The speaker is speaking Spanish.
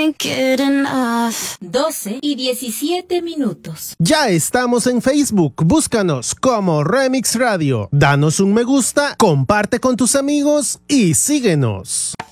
can't get enough. 12:17. Ya estamos en Facebook, búscanos como Remix Radio. Danos un me gusta, comparte con tus amigos y síguenos.